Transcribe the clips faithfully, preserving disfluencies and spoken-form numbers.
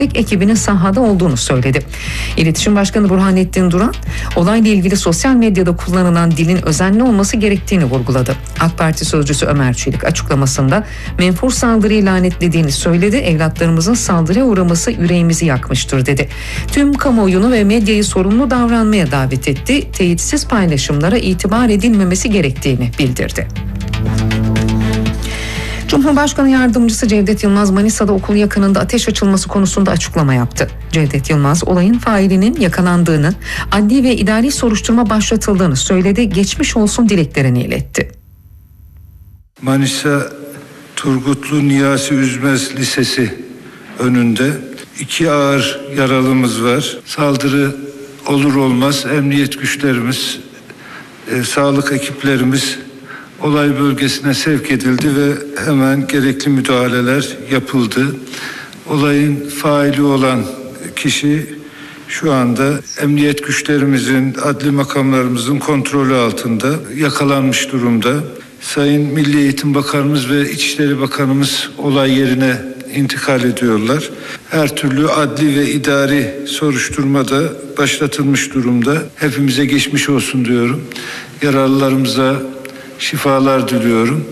ekibinin sahada olduğunu söyledi. İletişim Başkanı Burhanettin Duran, olayla ilgili sosyal medyada kullanılan dilin özenli olması gerektiğini vurguladı. AK Parti sözcüsü Ömer Çelik açıklamasında menfur saldırıyı lanetlediğini söyledi. Evlatlarımızın saldırıya uğraması yüreğimizi yakmıştır dedi. Tüm kamuoyunu ve medyayı sorumlu davranmaya davet etti. Teyitsiz paylaşımlara itibar edilmemesi gerektiğini bildirdi. Cumhurbaşkanı Yardımcısı Cevdet Yılmaz, Manisa'da okul yakınında ateş açılması konusunda açıklama yaptı. Cevdet Yılmaz, olayın failinin yakalandığını, adli ve idari soruşturma başlatıldığını söyledi, geçmiş olsun dileklerini iletti. Manisa Turgutlu Niyazi Üzmez Lisesi önünde iki ağır yaralımız var. Saldırı olur olmaz emniyet güçlerimiz, e, sağlık ekiplerimiz olay bölgesine sevk edildi ve hemen gerekli müdahaleler yapıldı. Olayın faili olan kişi şu anda emniyet güçlerimizin, adli makamlarımızın kontrolü altında, yakalanmış durumda. Sayın Milli Eğitim Bakanımız ve İçişleri Bakanımız olay yerine intikal ediyorlar. Her türlü adli ve idari soruşturma da başlatılmış durumda. Hepimize geçmiş olsun diyorum. Yaralılarımıza şifalar diliyorum.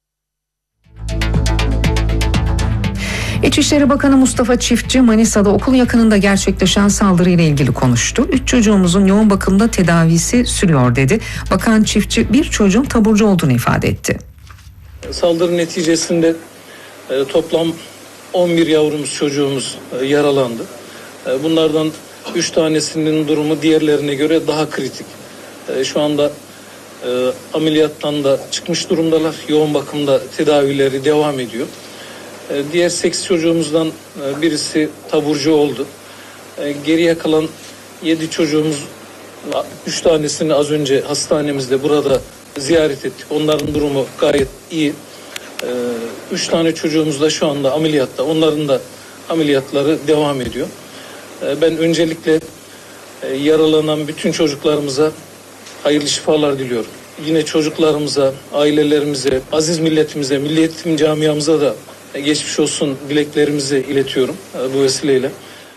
İçişleri Bakanı Mustafa Çiftçi, Manisa'da okul yakınında gerçekleşen saldırıyla ilgili konuştu. Üç çocuğumuzun yoğun bakımda tedavisi sürüyor dedi. Bakan Çiftçi bir çocuğun taburcu olduğunu ifade etti. Saldırı neticesinde e, toplam on bir yavrumuz, çocuğumuz e, yaralandı. E, bunlardan üç tanesinin durumu diğerlerine göre daha kritik. E, şu anda e, ameliyattan da çıkmış durumdalar. Yoğun bakımda tedavileri devam ediyor. E, diğer sekiz çocuğumuzdan e, birisi taburcu oldu. E, geriye kalan yedi çocuğumuz, üç tanesini az önce hastanemizde burada ziyaret ettik. Onların durumu gayet iyi. E, üç tane çocuğumuz da şu anda ameliyatta. Onların da ameliyatları devam ediyor. E, ben öncelikle e, yaralanan bütün çocuklarımıza hayırlı şifalar diliyorum. Yine çocuklarımıza, ailelerimize, aziz milletimize, milli eğitim camiamıza da geçmiş olsun dileklerimizi iletiyorum bu vesileyle.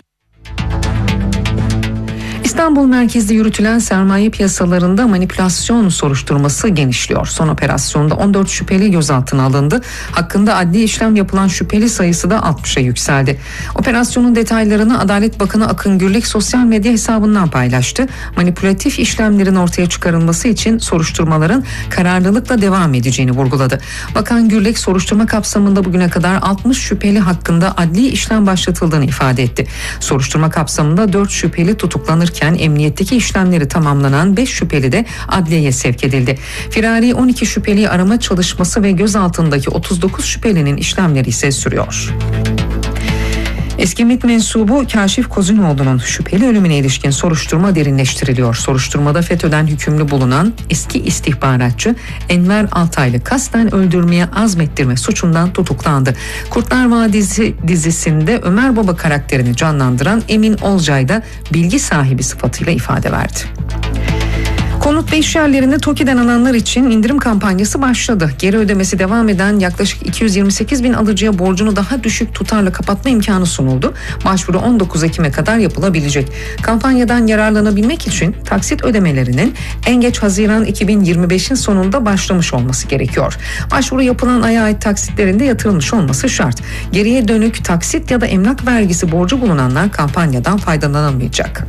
İstanbul merkezli yürütülen sermaye piyasalarında manipülasyon soruşturması genişliyor. Son operasyonda on dört şüpheli gözaltına alındı. Hakkında adli işlem yapılan şüpheli sayısı da altmışa yükseldi. Operasyonun detaylarını Adalet Bakanı Akın Gürlek sosyal medya hesabından paylaştı. Manipülatif işlemlerin ortaya çıkarılması için soruşturmaların kararlılıkla devam edeceğini vurguladı. Bakan Gürlek soruşturma kapsamında bugüne kadar altmış şüpheli hakkında adli işlem başlatıldığını ifade etti. Soruşturma kapsamında dört şüpheli tutuklanırken emniyetteki işlemleri tamamlanan beş şüpheli de adliyeye sevk edildi. Firari on iki şüpheli arama çalışması ve gözaltındaki otuz dokuz şüphelinin işlemleri ise sürüyor. Eski MİT mensubu Kaşif Kozunoğlu'nun şüpheli ölümüne ilişkin soruşturma derinleştiriliyor. Soruşturmada FETÖ'den hükümlü bulunan eski istihbaratçı Enver Altaylı kasten öldürmeye azmettirme suçundan tutuklandı. Kurtlar Vadisi dizisinde Ömer Baba karakterini canlandıran Emin Olcay da bilgi sahibi sıfatıyla ifade verdi. Konut ve iş yerlerinde TOKİ'den alanlar için indirim kampanyası başladı. Geri ödemesi devam eden yaklaşık iki yüz yirmi sekiz bin alıcıya borcunu daha düşük tutarla kapatma imkanı sunuldu. Başvuru on dokuz Ekim'e kadar yapılabilecek. Kampanyadan yararlanabilmek için taksit ödemelerinin en geç Haziran iki bin yirmi beşin sonunda başlamış olması gerekiyor. Başvuru yapılan aya ait taksitlerin de yatırılmış olması şart. Geriye dönük taksit ya da emlak vergisi borcu bulunanlar kampanyadan faydalanamayacak.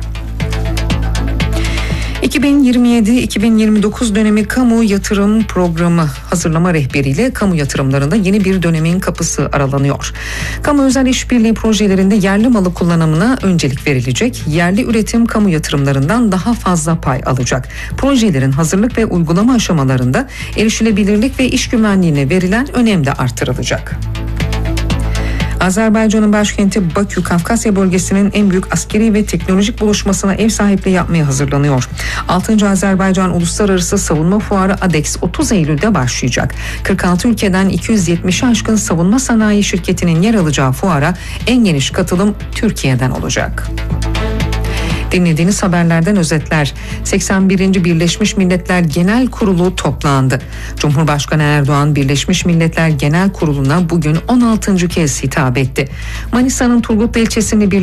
iki bin yirmi yedi iki bin yirmi dokuz dönemi kamu yatırım programı hazırlama rehberiyle kamu yatırımlarında yeni bir dönemin kapısı aralanıyor. Kamu özel işbirliği projelerinde yerli malı kullanımına öncelik verilecek. Yerli üretim kamu yatırımlarından daha fazla pay alacak. Projelerin hazırlık ve uygulama aşamalarında erişilebilirlik ve iş güvenliğine verilen önem de artırılacak. Azerbaycan'ın başkenti Bakü, Kafkasya bölgesinin en büyük askeri ve teknolojik buluşmasına ev sahipliği yapmaya hazırlanıyor. altıncı Azerbaycan Uluslararası Savunma Fuarı ADEX otuz Eylül'de başlayacak. kırk altı ülkeden iki yüz yetmişe aşkın savunma sanayi şirketinin yer alacağı fuara en geniş katılım Türkiye'den olacak. Dinlediğiniz haberlerden özetler. seksen birinci Birleşmiş Milletler Genel Kurulu toplandı. Cumhurbaşkanı Erdoğan Birleşmiş Milletler Genel Kurulu'na bugün on altıncı kez hitap etti. Manisa'nın Turgutlu ilçesinde bir